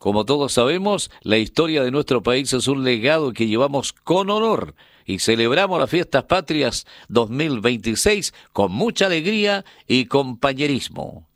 Como todos sabemos, la historia de nuestro país es un legado que llevamos con honor y celebramos las Fiestas Patrias 2026 con mucha alegría y compañerismo.